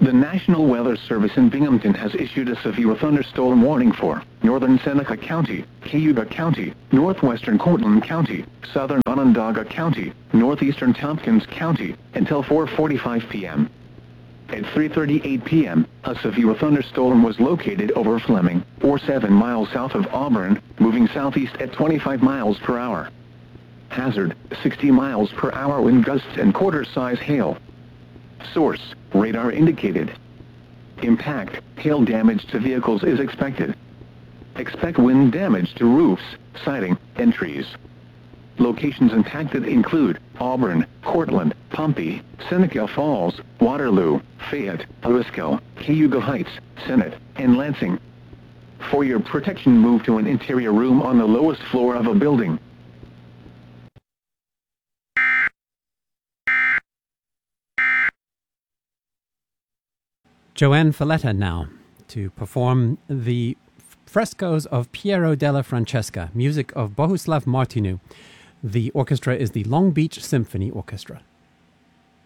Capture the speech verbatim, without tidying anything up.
The National Weather Service in Binghamton has issued a severe thunderstorm warning for northern Seneca County, Cayuga County, northwestern Cortland County, southern Onondaga County, northeastern Tompkins County, until four forty-five p m At three thirty-eight p m, a severe thunderstorm was located over Fleming, or seven miles south of Auburn, moving southeast at twenty-five miles per hour. Hazard, sixty miles per hour wind gusts and quarter-size hail. Source, radar indicated. Impact, hail damage to vehicles is expected. Expect wind damage to roofs, siding, and trees. Locations impacted include Auburn, Cortland, Pompey, Seneca Falls, Waterloo, Fayette, Owensville, Cayuga Heights, Senate, and Lansing. For your protection, move to an interior room on the lowest floor of a building. Joanne Falletta now to perform the frescoes of Piero della Francesca, music of Bohuslav Martinu. The orchestra is the Long Beach Symphony Orchestra.